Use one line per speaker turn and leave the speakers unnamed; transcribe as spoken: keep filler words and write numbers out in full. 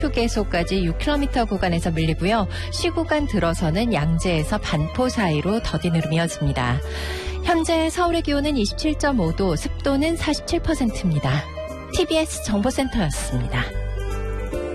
휴게소까지 육 킬로미터 구간에서 밀리고요. 시구간 들어서는 양재에서 반포 사이로 더딘 흐름이었습니다. 현재 서울의 기온은 이십칠 점 오 도, 습도는 사십칠 퍼센트입니다. 티비에스 정보센터였습니다.